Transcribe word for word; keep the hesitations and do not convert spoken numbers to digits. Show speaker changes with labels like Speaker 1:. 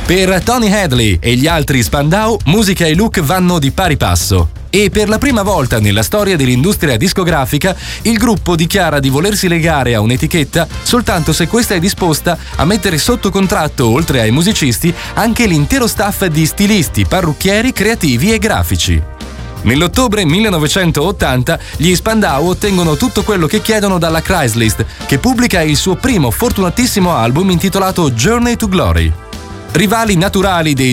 Speaker 1: Per Tony Hadley e gli altri Spandau, musica e look vanno di pari passo. E per la prima volta nella storia dell'industria discografica, il gruppo dichiara di volersi legare a un'etichetta soltanto se questa è disposta a mettere sotto contratto, oltre ai musicisti, anche l'intero staff di stilisti, parrucchieri, creativi e grafici. Nell'ottobre millenovecentottanta gli Spandau ottengono tutto quello che chiedono dalla Chrysler, che pubblica il suo primo fortunatissimo album intitolato Journey to Glory. Rivali naturali dei